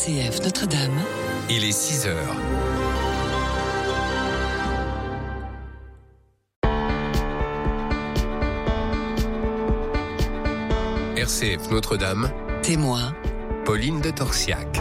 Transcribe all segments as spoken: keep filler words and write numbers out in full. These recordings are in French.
C F Notre-Dame. Il est six heures. R C F Notre-Dame. Témoin. Pauline de Torsiac.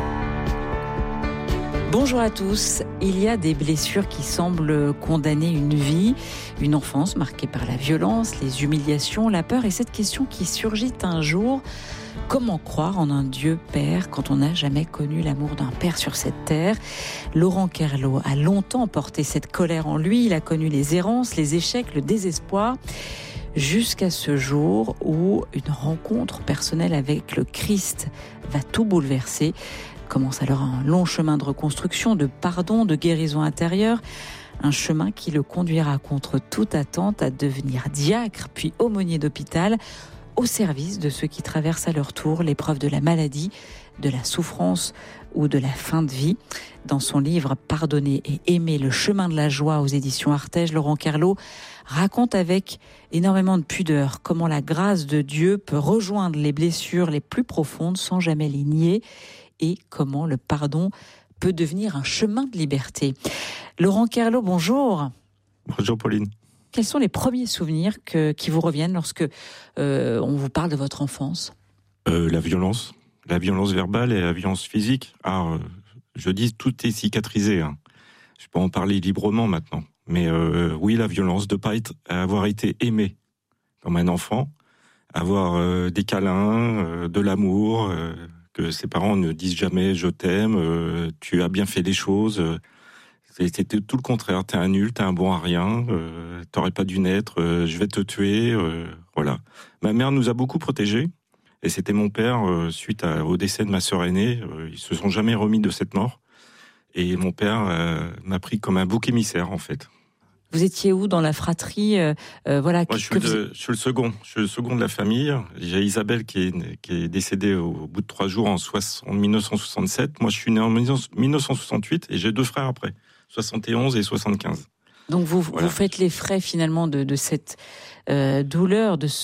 Bonjour à tous. Il y a des blessures qui semblent condamner une vie, une enfance marquée par la violence, les humiliations, la peur et cette question qui surgit un jour. Comment croire en un Dieu Père quand on n'a jamais connu l'amour d'un Père sur cette terre ? Laurent Kerlo a longtemps porté cette colère en lui. Il a connu les errances, les échecs, le désespoir, jusqu'à ce jour où une rencontre personnelle avec le Christ va tout bouleverser. Commence alors un long chemin de reconstruction, de pardon, de guérison intérieure. Un chemin qui le conduira contre toute attente à devenir diacre, puis aumônier d'hôpital, au service de ceux qui traversent à leur tour l'épreuve de la maladie, de la souffrance ou de la fin de vie. Dans son livre « Pardonner et aimer, le chemin de la joie » aux éditions Artege, Laurent Kerlo raconte avec énormément de pudeur comment la grâce de Dieu peut rejoindre les blessures les plus profondes sans jamais les nier et comment le pardon peut devenir un chemin de liberté. Laurent Kerlo, bonjour. Bonjour Pauline. Quels sont les premiers souvenirs que, qui vous reviennent lorsque euh, on vous parle de votre enfance ? euh, La violence, la violence verbale et la violence physique. Ah, euh, je dis tout est cicatrisé. Hein. Je peux en parler librement maintenant. Mais euh, oui, la violence de pas être, avoir été aimé comme un enfant, avoir euh, des câlins, euh, de l'amour, euh, que ses parents ne disent jamais je t'aime, euh, tu as bien fait des choses. Euh, C'était tout le contraire. T'es un nul, t'es un bon à rien, euh, t'aurais pas dû naître, euh, je vais te tuer, euh, voilà. Ma mère nous a beaucoup protégés, et c'était mon père, euh, suite à, au décès de ma sœur aînée, euh, ils se sont jamais remis de cette mort, et mon père euh, m'a pris comme un bouc émissaire, en fait. Vous étiez où dans la fratrie euh, euh, voilà, Moi, je suis, que de, vous... je suis le second, je suis le second de la famille. J'ai Isabelle qui est, qui est décédée au bout de trois jours en, soixante, en dix-neuf cent soixante-sept. Moi, je suis né en dix-neuf cent soixante-huit, et j'ai deux frères après. soixante et onze et soixante-quinze. Donc vous, voilà. vous faites les frais finalement de, de cette euh, douleur, de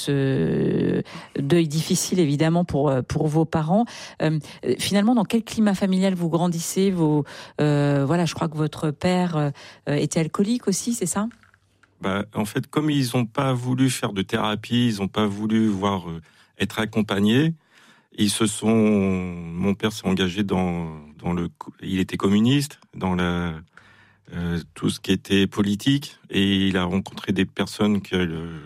ce deuil difficile évidemment pour, pour vos parents. Euh, finalement, dans quel climat familial vous grandissez ? Vos, euh, voilà, je crois que votre père euh, était alcoolique aussi, c'est ça ? Bah, en fait, comme ils n'ont pas voulu faire de thérapie, ils n'ont pas voulu voir euh, être accompagnés, ils se sont. Mon père s'est engagé dans, dans le. Il était communiste, dans la. Euh, tout ce qui était politique, et il a rencontré des personnes que, euh,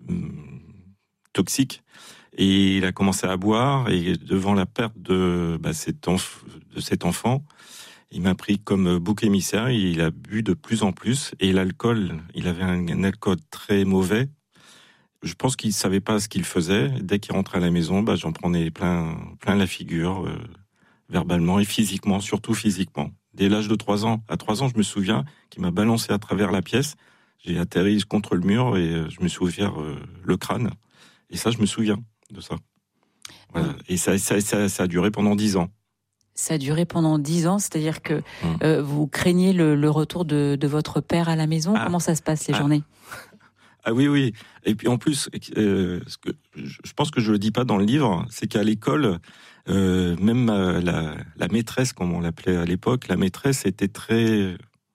toxiques, et il a commencé à boire, et devant la perte de, bah, cet, enf- de cet enfant, il m'a pris comme bouc émissaire, et il a bu de plus en plus, et l'alcool, il avait un, un alcool très mauvais. Je pense qu'il savait pas ce qu'il faisait. Dès qu'il rentrait à la maison, bah, j'en prenais plein, plein la figure, euh, verbalement et physiquement, surtout physiquement. Dès l'âge de trois ans, à trois ans, je me souviens qu'il m'a balancé à travers la pièce. J'ai atterri contre le mur et je me suis ouvert euh, le crâne. Et ça, je me souviens de ça. Voilà. Et ça, ça, ça, ça a duré pendant dix ans. Ça a duré pendant dix ans, c'est-à-dire que hum. euh, vous craignez le, le retour de, de votre père à la maison. Ah. Comment ça se passe les ah. journées ? Ah oui, oui. Et puis en plus, euh, ce que, je pense que je le dis pas dans le livre, c'est qu'à l'école, euh, même euh, la, la maîtresse, comme on l'appelait à l'époque, la maîtresse était très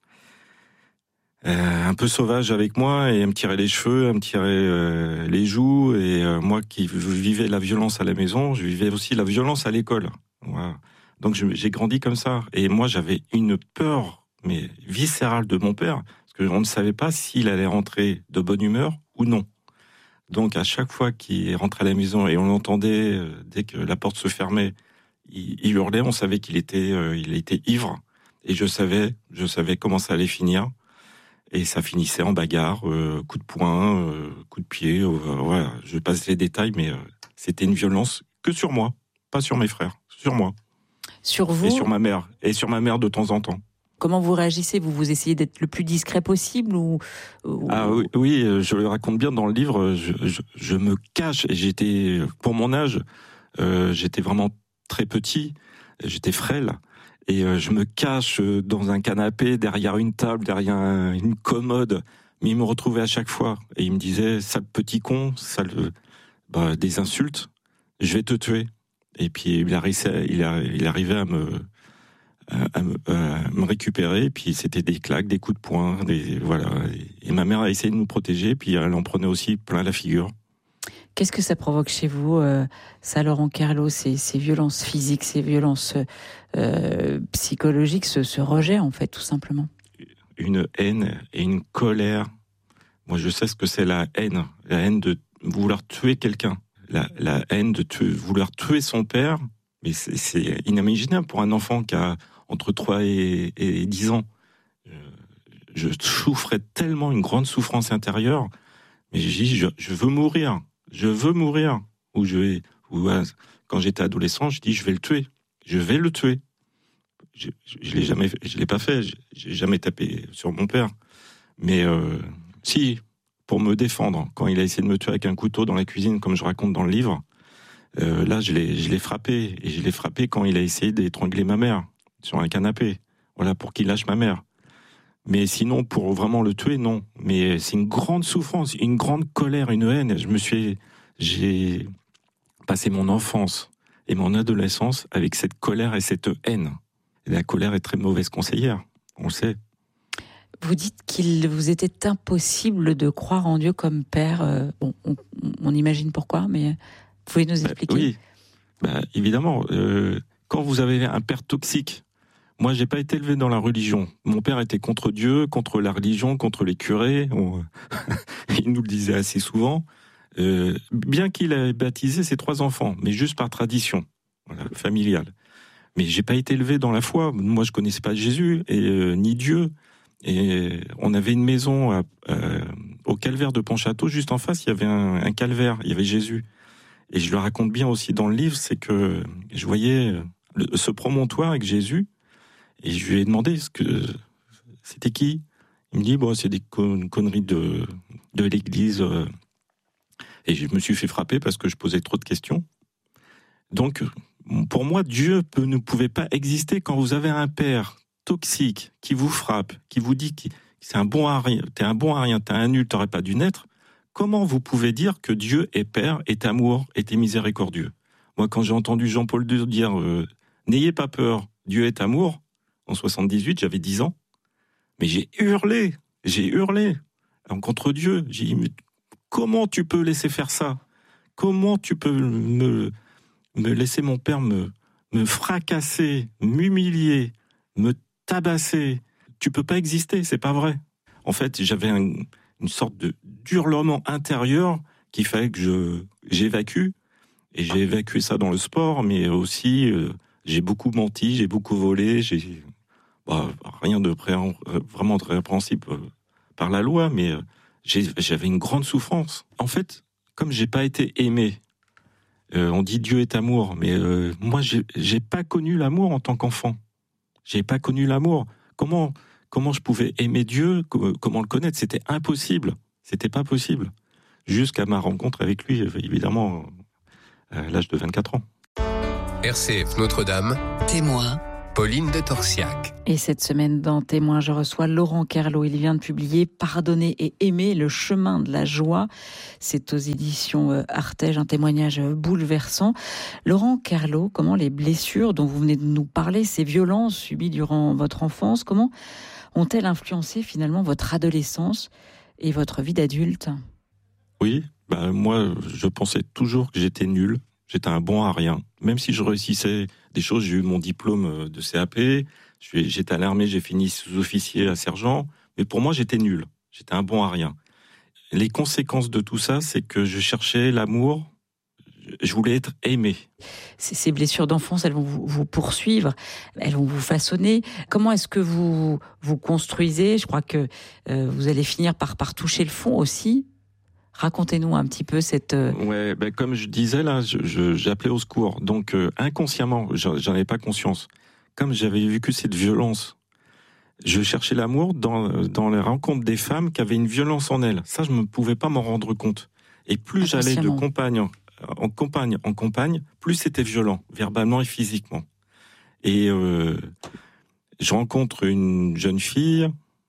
euh, un peu sauvage avec moi, et elle me tirait les cheveux, elle me tirait euh, les joues, et euh, moi qui vivais la violence à la maison, je vivais aussi la violence à l'école. Voilà. Donc je, j'ai grandi comme ça, et moi j'avais une peur, mais viscérale, de mon père. Parce qu'on ne savait pas s'il allait rentrer de bonne humeur ou non. Donc à chaque fois qu'il rentrait à la maison et on l'entendait, euh, dès que la porte se fermait, il, il hurlait, on savait qu'il était, euh, il était ivre. Et je savais, je savais comment ça allait finir. Et ça finissait en bagarre, euh, coup de poing, euh, coup de pied. Euh, voilà, je passe les détails, mais euh, c'était une violence que sur moi, pas sur mes frères, sur moi. Sur vous ? Et sur ma mère, et sur ma mère de temps en temps. Comment vous réagissez ? Vous vous essayez d'être le plus discret possible ou, ou... Ah oui, oui, je le raconte bien dans le livre. Je, je, je me cache. Et j'étais, pour mon âge, euh, j'étais vraiment très petit. J'étais frêle. Et euh, je me cache dans un canapé, derrière une table, derrière un, une commode. Mais il me retrouvait à chaque fois. Et il me disait, sale petit con, sale, bah, des insultes. Je vais te tuer. Et puis il, a réussi à, il, a, il arrivait à me, à, me, à me récupérer. Et puis c'était des claques, des coups de poing, des, voilà. Et ma mère a essayé de nous protéger, puis elle en prenait aussi plein la figure. Qu'est-ce que ça provoque chez vous, euh, ça, Laurent Kerlot, ces, ces violences physiques, ces violences euh, psychologiques, ce, ce rejet, en fait, tout simplement? Une haine et une colère. Moi, je sais ce que c'est la haine. La haine de vouloir tuer quelqu'un. La, la haine de tuer, vouloir tuer son père. Mais c'est, c'est inimaginable pour un enfant qui a entre trois et, et dix ans. Je, je souffrais tellement, une grande souffrance intérieure. Mais je dis, je, je veux mourir. Je veux mourir. Ou je vais, ou, quand j'étais adolescent, je dis, je vais le tuer. Je vais le tuer. Je, je, je l'ai jamais, je l'ai pas fait. Je, j'ai jamais tapé sur mon père. Mais euh, si, pour me défendre, quand il a essayé de me tuer avec un couteau dans la cuisine, comme je raconte dans le livre, euh, là, je l'ai, je l'ai frappé. Et je l'ai frappé quand il a essayé d'étrangler ma mère sur un canapé. Voilà, pour qu'il lâche ma mère. Mais sinon, pour vraiment le tuer, non. Mais c'est une grande souffrance, une grande colère, une haine. Je me suis, j'ai passé mon enfance et mon adolescence avec cette colère et cette haine. Et la colère est très mauvaise conseillère, on le sait. Vous dites qu'il vous était impossible de croire en Dieu comme père. Euh, bon, on, on imagine pourquoi, mais vous pouvez nous expliquer? Bah, oui, bah, évidemment. Euh, quand vous avez un père toxique, moi, j'ai pas été élevé dans la religion. Mon père était contre Dieu, contre la religion, contre les curés. On... Il nous le disait assez souvent. Euh, bien qu'il ait baptisé ses trois enfants, mais juste par tradition, voilà, familiale. Mais j'ai pas été élevé dans la foi. Moi, je connaissais pas Jésus et euh, ni Dieu. Et on avait une maison à, euh, au calvaire de Pontchâteau, juste en face, il y avait un, un calvaire, il y avait Jésus. Et je le raconte bien aussi dans le livre, c'est que je voyais le, ce promontoire avec Jésus. Et je lui ai demandé ce que c'était qui. Il me dit bon, c'est des con- conneries de de l'église. Et je me suis fait frapper parce que je posais trop de questions. Donc pour moi, Dieu peut, ne pouvait pas exister quand vous avez un père toxique qui vous frappe, qui vous dit que c'est un bon à rien, t'es un bon à rien, t'es un nul, t'aurais pas dû naître. Comment vous pouvez dire que Dieu est père, est amour, est miséricordieux? Moi, quand j'ai entendu Jean-Paul deux dire euh, n'ayez pas peur, Dieu est amour. En soixante-dix-huit, j'avais dix ans. Mais j'ai hurlé, j'ai hurlé contre Dieu. J'ai dit, mais comment tu peux laisser faire ça? Comment tu peux me, me laisser mon père me, me fracasser, m'humilier, me tabasser? Tu peux pas exister, c'est pas vrai. En fait, j'avais un, une sorte de d'hurlement intérieur qu'il fallait que je, j'évacue. Et j'ai évacué ça dans le sport, mais aussi, euh, j'ai beaucoup menti, j'ai beaucoup volé, j'ai... Bah, rien de pré- vraiment de répréhensible par la loi, mais j'ai, j'avais une grande souffrance. En fait, comme j'ai pas été aimé, euh, on dit Dieu est amour, mais euh, moi j'ai, j'ai pas connu l'amour en tant qu'enfant. J'ai pas connu l'amour. Comment comment je pouvais aimer Dieu? Comment le connaître? C'était impossible. C'était pas possible. Jusqu'à ma rencontre avec lui, évidemment, à l'âge de vingt-quatre ans. R C F Notre-Dame. Témoin. Pauline de Torsiac. Et cette semaine, dans Témoin, je reçois Laurent Kerlot. Il vient de publier « Pardonner et aimer, le chemin de la joie ». C'est aux éditions Artege, un témoignage bouleversant. Laurent Kerlot, comment les blessures dont vous venez de nous parler, ces violences subies durant votre enfance, comment ont-elles influencé finalement votre adolescence et votre vie d'adulte? Oui, bah moi, je pensais toujours que j'étais nul. J'étais un bon à rien. Même si je réussissais des choses, j'ai eu mon diplôme de C A P, j'étais à l'armée, j'ai fini sous-officier à sergent, mais pour moi, j'étais nul. J'étais un bon à rien. Les conséquences de tout ça, c'est que je cherchais l'amour, je voulais être aimé. Ces blessures d'enfance, elles vont vous, vous poursuivre, elles vont vous façonner. Comment est-ce que vous vous construisez? Je crois que euh, vous allez finir par, par toucher le fond aussi. Racontez-nous un petit peu cette... Ouais, ben comme je disais là, je, je, j'appelais au secours. Donc euh, inconsciemment, j'en, j'en avais pas conscience. Comme j'avais vécu cette violence, je cherchais l'amour dans, dans les rencontres des femmes qui avaient une violence en elles. Ça, je ne pouvais pas m'en rendre compte. Et plus j'allais de compagne en compagne en compagne, plus c'était violent, verbalement et physiquement. Et euh, je rencontre une jeune fille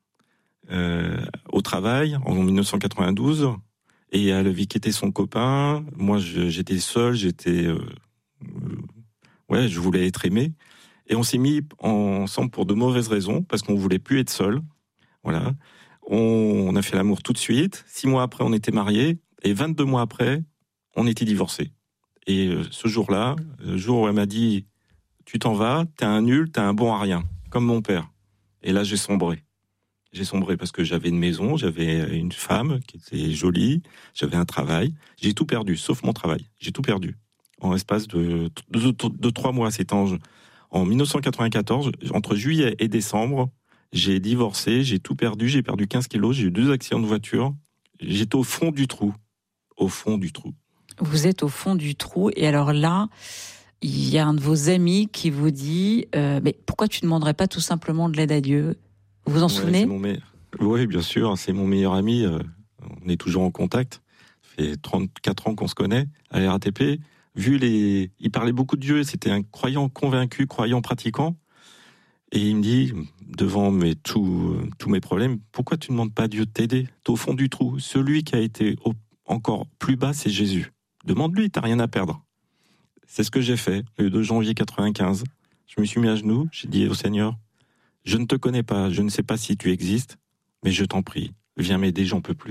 euh, au travail en dix-neuf cent quatre-vingt-douze. Et elle avait quitté son copain. Moi, je, j'étais seul, j'étais euh, Ouais, je voulais être aimé. Et on s'est mis ensemble pour de mauvaises raisons, parce qu'on voulait plus être seul. Voilà. On, on a fait l'amour tout de suite. Six mois après, on était mariés. Et vingt-deux mois après, on était divorcés. Et euh, ce jour-là, le jour où elle m'a dit « Tu t'en vas, t'es un nul, t'es un bon à rien », comme mon père. Et là, j'ai sombré. J'ai sombré parce que j'avais une maison, j'avais une femme qui était jolie, j'avais un travail. J'ai tout perdu, sauf mon travail. J'ai tout perdu. En l'espace de, de, de, de trois mois, c'était en, en dix-neuf cent quatre-vingt-quatorze, entre juillet et décembre, j'ai divorcé, j'ai tout perdu, j'ai perdu quinze kilos, j'ai eu deux accidents de voiture. J'étais au fond du trou. Au fond du trou. Vous êtes au fond du trou, et alors là, il y a un de vos amis qui vous dit euh, « Mais pourquoi tu ne demanderais pas tout simplement de l'aide à Dieu ?» Vous vous en ouais, souvenez ? me... Oui, bien sûr, c'est mon meilleur ami. Euh, on est toujours en contact. Ça fait trente-quatre ans qu'on se connaît à la R A T P. Vu les... Il parlait beaucoup de Dieu, c'était un croyant convaincu, croyant pratiquant. Et il me dit, devant mes, tous, tous mes problèmes, « Pourquoi tu ne demandes pas à Dieu de t'aider ? T'es au fond du trou. Celui qui a été au... encore plus bas, c'est Jésus. Demande-lui, t'as rien à perdre. » C'est ce que j'ai fait, le deux janvier quatre-vingt-quinze. Je me suis mis à genoux, j'ai dit au Seigneur, « Je ne te connais pas, je ne sais pas si tu existes, mais je t'en prie, viens m'aider, j'en peux plus. »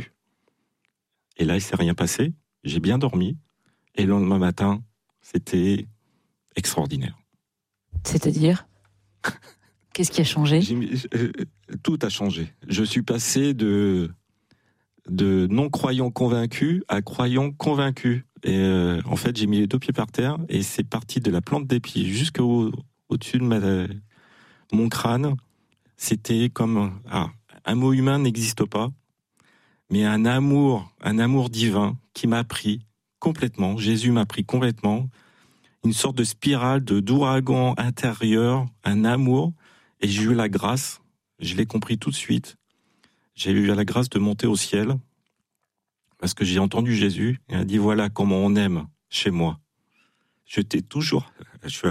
Et là, il ne s'est rien passé, j'ai bien dormi, et le lendemain matin, c'était extraordinaire. C'est-à-dire ? Qu'est-ce qui a changé ? Tout a changé. Je suis passé de, de non-croyant convaincu à croyant convaincu. Et euh, en fait, j'ai mis les deux pieds par terre, et c'est parti de la plante des pieds jusqu'au au-dessus de ma, mon crâne. C'était comme... Ah, un mot humain n'existe pas, mais un amour, un amour divin qui m'a pris complètement. Jésus m'a pris complètement. Une sorte de spirale de d'ouragan intérieur, un amour. Et j'ai eu la grâce, je l'ai compris tout de suite, j'ai eu la grâce de monter au ciel, parce que j'ai entendu Jésus, il a dit, voilà comment on aime chez moi. Je t'ai toujours, je,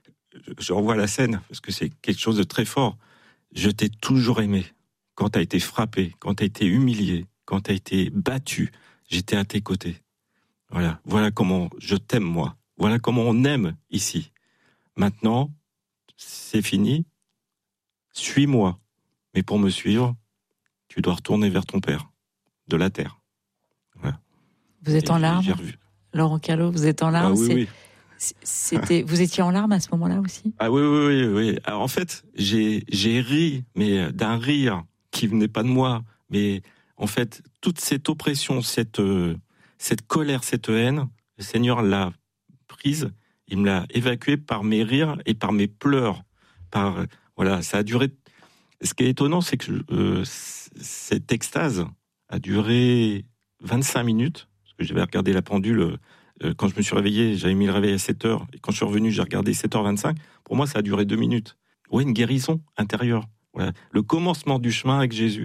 je revois la scène, parce que c'est quelque chose de très fort, je t'ai toujours aimé. Quand tu as été frappé, quand tu as été humilié, quand tu as été battu, j'étais à tes côtés. Voilà, voilà comment je t'aime moi, voilà comment on aime ici. Maintenant, c'est fini. Suis-moi, mais pour me suivre, tu dois retourner vers ton Père, de la terre. Voilà. Vous êtes Et en larmes, Laurent Callot, vous êtes en larmes. Ah, oui, c'est, oui. C'était, vous étiez en larmes à ce moment-là aussi ? Ah oui, oui, oui. oui. Alors, en fait, j'ai, j'ai ri, mais d'un rire qui venait pas de moi. Mais en fait, toute cette oppression, cette, euh, cette colère, cette haine, le Seigneur l'a prise, il me l'a évacuée par mes rires et par mes pleurs. Par... Voilà, ça a duré. Ce qui est étonnant, c'est que euh, cette extase a duré vingt-cinq minutes. Parce que j'avais regardé la pendule. Euh, quand je me suis réveillé, j'avais mis le réveil à sept heures. Et quand je suis revenu, j'ai regardé sept heures vingt-cinq. Pour moi, ça a duré deux minutes. Ouais, une guérison intérieure. Voilà. Le commencement du chemin avec Jésus.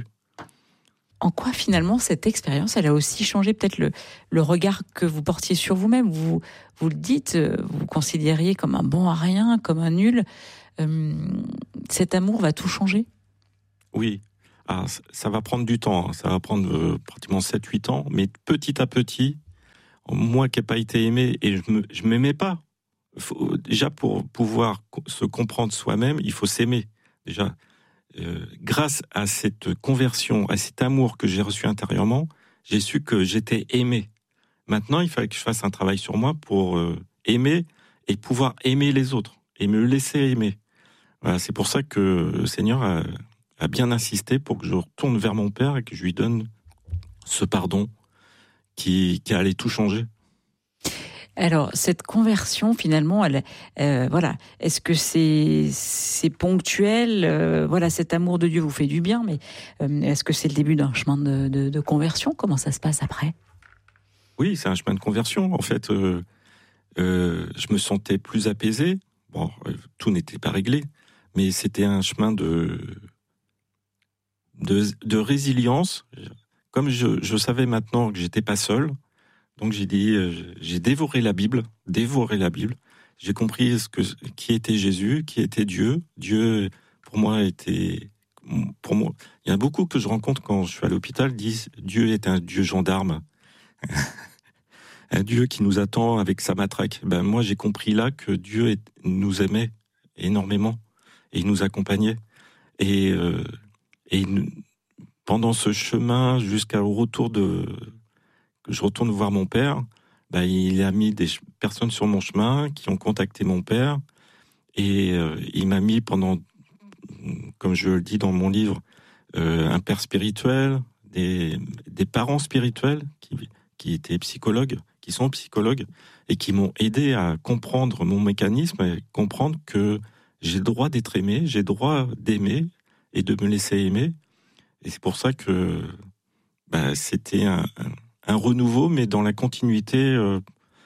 En quoi, finalement, cette expérience, elle a aussi changé peut-être le, le regard que vous portiez sur vous-même ? Vous, vous le dites, vous vous considériez comme un bon à rien, comme un nul. Euh, cet amour va tout changer ? Oui. Ah, ça va prendre du temps. Ça va prendre euh, pratiquement sept huit ans. Mais petit à petit, moi qui n'ai pas été aimé, et je ne m'aimais pas. Faut, déjà, pour pouvoir se comprendre soi-même, il faut s'aimer. Déjà, euh, grâce à cette conversion, à cet amour que j'ai reçu intérieurement, j'ai su que j'étais aimé. Maintenant, il fallait que je fasse un travail sur moi pour euh, aimer et pouvoir aimer les autres et me laisser aimer. Voilà, c'est pour ça que le Seigneur a, a bien insisté pour que je retourne vers mon Père et que je lui donne ce pardon qui, qui allait tout changer. Alors, cette conversion, finalement, elle, euh, voilà, est-ce que c'est, c'est ponctuel ? euh, Voilà, cet amour de Dieu vous fait du bien, mais euh, est-ce que c'est le début d'un chemin de, de, de conversion ? Comment ça se passe après ? Oui, c'est un chemin de conversion. En fait, euh, euh, je me sentais plus apaisé. Bon, euh, tout n'était pas réglé, mais c'était un chemin de, de, de résilience. Comme je, je savais maintenant que j'étais pas seul, donc j'ai dit, euh, j'ai dévoré la Bible, dévoré la Bible. J'ai compris ce que, qui était Jésus, qui était Dieu. Dieu, pour moi, était, pour moi, il y a beaucoup que je rencontre quand je suis à l'hôpital disent Dieu est un Dieu gendarme. un Dieu qui nous attend avec sa matraque. Ben moi, j'ai compris là que Dieu est, nous aimait énormément et il nous accompagnait. Et, euh, et nous, pendant ce chemin jusqu'au retour de, que je retourne voir mon père, ben il a mis des personnes sur mon chemin qui ont contacté mon père et euh, il m'a mis pendant, comme je le dis dans mon livre, euh, un père spirituel, des, des parents spirituels qui, qui étaient psychologues, qui sont psychologues, et qui m'ont aidé à comprendre mon mécanisme, et comprendre que j'ai le droit d'être aimé, j'ai le droit d'aimer et de me laisser aimer. Et c'est pour ça que bah, c'était un, un, un renouveau, mais dans la continuité. Euh,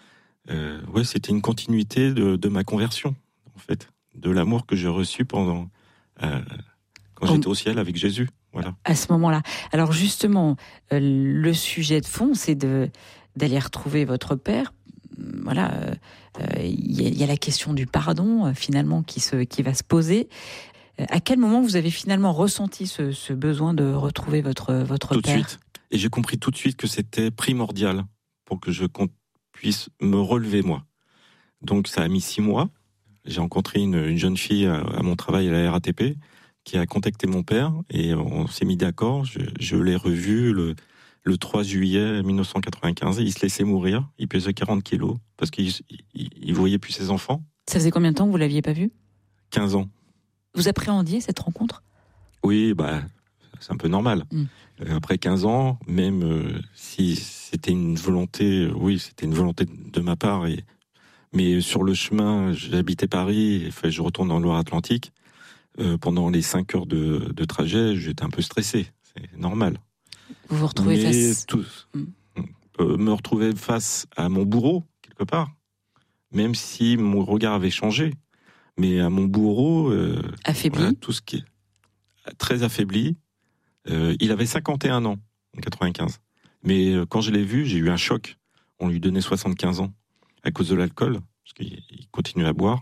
euh, ouais, c'était une continuité de, de ma conversion, en fait, de l'amour que j'ai reçu pendant euh, quand j'étais au ciel avec Jésus. Voilà. À ce moment-là. Alors justement, euh, le sujet de fond, c'est de d'aller retrouver votre père. Voilà, il euh, y, y a la question du pardon euh, finalement qui se qui va se poser. Euh, à quel moment vous avez finalement ressenti ce, ce besoin de retrouver votre votre tout père ? Tout de suite. Et j'ai compris tout de suite que c'était primordial pour que je puisse me relever moi. Donc ça a mis six mois. J'ai rencontré une, une jeune fille à, à mon travail à la R A T P qui a contacté mon père et on s'est mis d'accord. Je, je l'ai revu le, le trois juillet mille neuf cent quatre-vingt-quinze. Il se laissait mourir. Il pesait quarante kilos parce qu'il ne voyait plus ses enfants. Ça faisait combien de temps que vous ne l'aviez pas vu ? quinze ans. Vous appréhendiez cette rencontre ? Oui, bah, c'est un peu normal. Mm. Après quinze ans, même euh, si c'était une volonté, euh, oui, c'était une volonté de ma part. Et, mais sur le chemin, j'habitais Paris, et, enfin, je retourne dans le Loire-Atlantique. Euh, pendant les cinq heures de, de trajet, j'étais un peu stressé. C'est normal. Vous vous retrouvez mais face... Tout, mm. euh, me retrouver face à mon bourreau, quelque part. Même si mon regard avait changé. Mais à mon bourreau... Euh, affaibli voilà, tout ce qui est très affaibli. Euh, il avait cinquante et un ans, en quatre-vingt-quinze. Mais euh, quand je l'ai vu, j'ai eu un choc. On lui donnait soixante-quinze ans à cause de l'alcool, parce qu'il continuait à boire.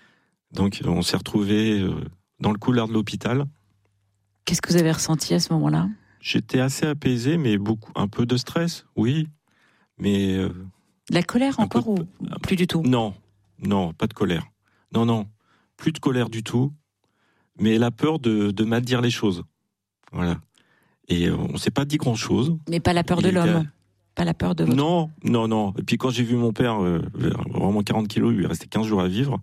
Donc on s'est retrouvés euh, dans le couloir de l'hôpital. Qu'est-ce que vous avez ressenti à ce moment-là ? J'étais assez apaisé, mais beaucoup, un peu de stress, oui. Mais euh, la colère encore de... ou plus du tout ? Non, non, pas de colère. Non, non, plus de colère du tout. Mais la peur de, de mal dire les choses. Voilà. Et on ne s'est pas dit grand-chose. Mais pas la peur de l'homme, a... pas la peur de votre... Non, non, non. Et puis quand j'ai vu mon père, euh, vraiment quarante kilos, il lui restait quinze jours à vivre,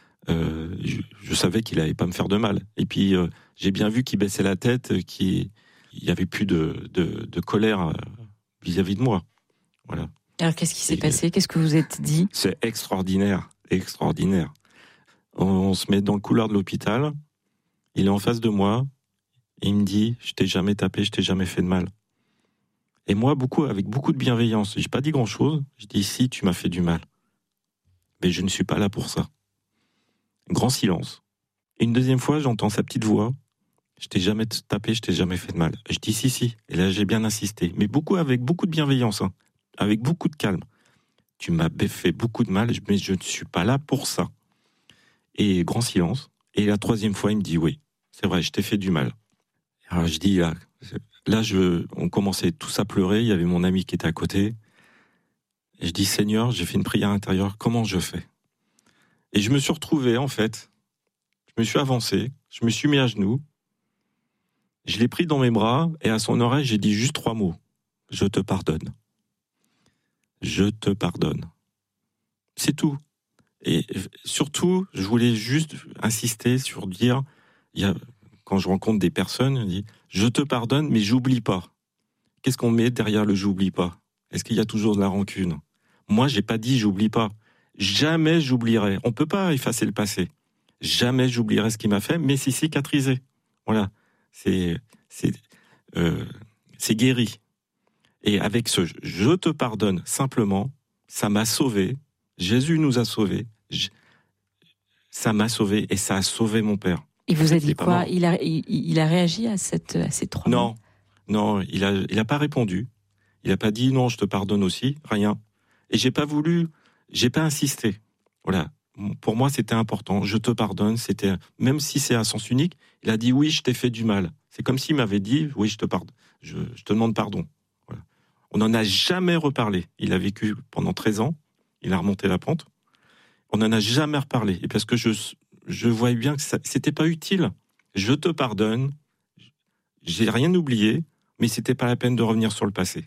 euh, je, je savais qu'il n'allait pas me faire de mal. Et puis euh, j'ai bien vu qu'il baissait la tête, qu'il n'y avait plus de, de, de colère vis-à-vis de moi. Voilà. Alors qu'est-ce qui s'est Et passé ? Qu'est-ce que vous êtes dit ? C'est extraordinaire, extraordinaire. On, on se met dans le couloir de l'hôpital, il est en face de moi, et il me dit, je t'ai jamais tapé, je t'ai jamais fait de mal. Et moi, beaucoup, avec beaucoup de bienveillance, j'ai pas dit grand chose, je dis, si, tu m'as fait du mal. Mais je ne suis pas là pour ça. Grand silence. Et une deuxième fois, j'entends sa petite voix, je t'ai jamais tapé, je t'ai jamais fait de mal. Je dis, si, si. Et là, j'ai bien insisté. Mais beaucoup, avec beaucoup de bienveillance, hein, avec beaucoup de calme. Tu m'as fait beaucoup de mal, mais je ne suis pas là pour ça. Et grand silence. Et la troisième fois, il me dit, oui, c'est vrai, je t'ai fait du mal. Alors je dis, là, là je, on commençait tous à pleurer, il y avait mon ami qui était à côté. Et je dis, Seigneur, j'ai fait une prière intérieure, comment je fais ? Et je me suis retrouvé, en fait, je me suis avancé, je me suis mis à genoux, je l'ai pris dans mes bras, et à son oreille, j'ai dit juste trois mots, je te pardonne. Je te pardonne. C'est tout. Et surtout, je voulais juste insister sur dire, il y a... Quand je rencontre des personnes, on dit « Je te pardonne, mais j'oublie pas ». Qu'est-ce qu'on met derrière le « j'oublie pas » ? Est-ce qu'il y a toujours de la rancune ? Moi, j'ai pas dit « j'oublie pas ». Jamais j'oublierai. On peut pas effacer le passé. Jamais j'oublierai ce qu'il m'a fait, mais c'est cicatrisé. Voilà. C'est, c'est, euh, c'est guéri. Et avec ce « je te pardonne » simplement, ça m'a sauvé. Jésus nous a sauvés. Je... Ça m'a sauvé et ça a sauvé mon père. Il vous a dit quoi ? il a, il, il a réagi à, cette, à ces trois Non, non, il a, il a pas répondu. Il a pas dit non, je te pardonne aussi, rien. Et j'ai pas voulu, j'ai pas insisté. Voilà. Pour moi, c'était important. Je te pardonne. C'était, même si c'est à sens unique, il a dit oui, je t'ai fait du mal. C'est comme s'il m'avait dit oui, je te pardonne. Je, je te demande pardon. Voilà. On n'en a jamais reparlé. Il a vécu pendant treize ans. Il a remonté la pente. On n'en a jamais reparlé. Et parce que je, je voyais bien que ça, c'était pas utile. Je te pardonne. J'ai rien oublié, mais c'était pas la peine de revenir sur le passé.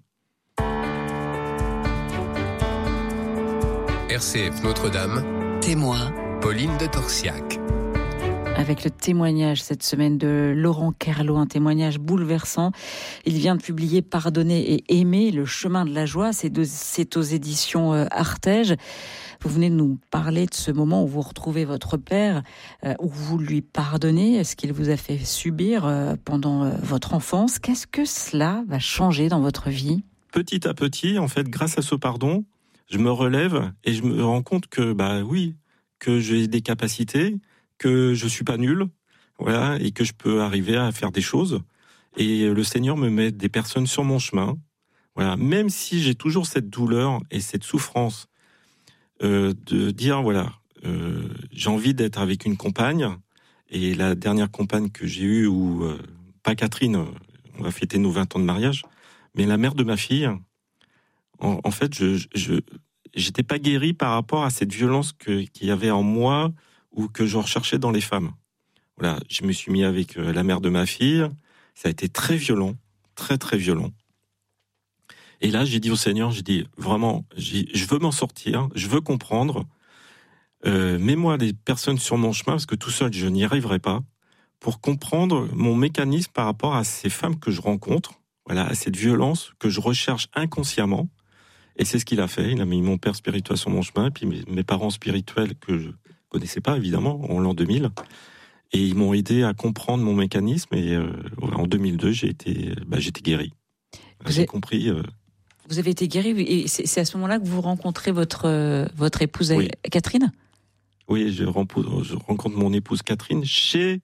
R C F Notre-Dame. Témoin. Pauline de Torsiac. Avec le témoignage cette semaine de Laurent Kerlot, un témoignage bouleversant. Il vient de publier Pardonner et aimer, le chemin de la joie. C'est, de, c'est aux éditions Artege. Vous venez de nous parler de ce moment où vous retrouvez votre père, euh, où vous lui pardonnez ce qu'il vous a fait subir euh, pendant euh, votre enfance. Qu'est-ce que cela va changer dans votre vie ? Petit à petit, en fait, grâce à ce pardon, je me relève et je me rends compte que, bah oui, que j'ai des capacités, que je suis pas nul, voilà, et que je peux arriver à faire des choses. Et le Seigneur me met des personnes sur mon chemin, voilà, même si j'ai toujours cette douleur et cette souffrance euh, de dire, voilà, euh, j'ai envie d'être avec une compagne. Et la dernière compagne que j'ai eue, ou euh, pas Catherine, on va fêter nos vingt ans de mariage, mais la mère de ma fille, en, en fait, je, je j'étais pas guéri par rapport à cette violence que, qu'il y avait en moi, ou que je recherchais dans les femmes. Voilà, je me suis mis avec la mère de ma fille. Ça a été très violent, très très violent. Et là, j'ai dit au Seigneur, j'ai dit vraiment, j'ai, je veux m'en sortir, je veux comprendre. Euh, mets-moi des personnes sur mon chemin, parce que tout seul, je n'y arriverai pas, pour comprendre mon mécanisme par rapport à ces femmes que je rencontre, voilà, à cette violence que je recherche inconsciemment. Et c'est ce qu'il a fait. Il a mis mon père spirituel sur mon chemin, et puis mes, mes parents spirituels que je connaissais pas, évidemment, en l'an deux mille. Et ils m'ont aidé à comprendre mon mécanisme. Et euh, en deux mille deux, j'ai été, bah, j'étais guéri. Vous j'ai avez... compris. Euh... Vous avez été guéri, et c'est, c'est à ce moment-là que vous rencontrez votre, euh, votre épouse oui. Catherine ? Oui, je, rempo- je rencontre mon épouse Catherine chez,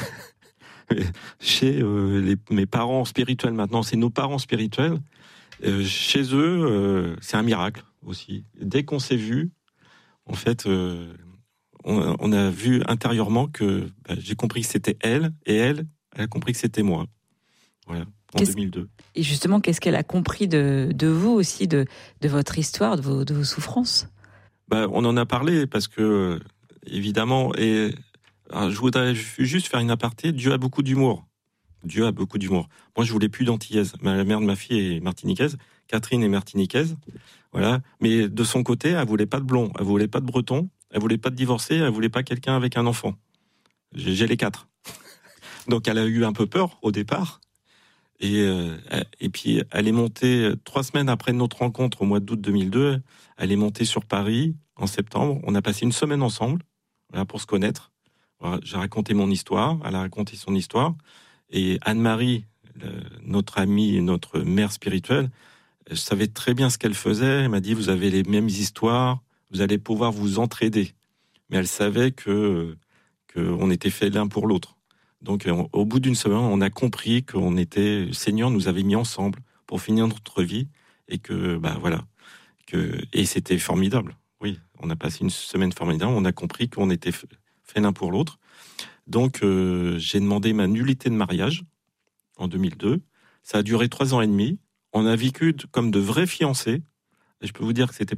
chez euh, les, mes parents spirituels maintenant. C'est nos parents spirituels. Euh, chez eux, euh, c'est un miracle aussi. Dès qu'on s'est vu, en fait... Euh, On, on a vu intérieurement que bah, j'ai compris que c'était elle, et elle, elle a compris que c'était moi. Voilà, en qu'est-ce, deux mille deux. Et justement, qu'est-ce qu'elle a compris de, de vous aussi, de, de votre histoire, de vos, de vos souffrances ? Bah, on en a parlé parce que, évidemment, et alors, je voudrais juste faire une aparté. Dieu a beaucoup d'humour. Dieu a beaucoup d'humour. Moi, je voulais plus d'antillaise. La mère de ma fille est martiniquaise. Catherine est martiniquaise. Voilà. Mais de son côté, elle voulait pas de blond. Elle voulait pas de breton. Elle voulait pas de divorcer, elle voulait pas quelqu'un avec un enfant. J'ai, j'ai les quatre. Donc elle a eu un peu peur au départ. Et, euh, et puis elle est montée, trois semaines après notre rencontre au mois d'août deux mille deux, elle est montée sur Paris en septembre. On a passé une semaine ensemble, voilà, pour se connaître. Voilà, j'ai raconté mon histoire, elle a raconté son histoire. Et Anne-Marie, le, notre amie, notre mère spirituelle, elle savait très bien ce qu'elle faisait. Elle m'a dit, vous avez les mêmes histoires, vous allez pouvoir vous entraider. Mais elle savait que qu'on était faits l'un pour l'autre. Donc, on, au bout d'une semaine, on a compris qu'on était, le Seigneur nous avait mis ensemble pour finir notre vie, et que, bah voilà, que et c'était formidable. Oui, on a passé une semaine formidable. On a compris qu'on était faits l'un pour l'autre. Donc, euh, j'ai demandé ma nullité de mariage en deux mille deux. Ça a duré trois ans et demi. On a vécu comme de vrais fiancés. Et je peux vous dire que c'était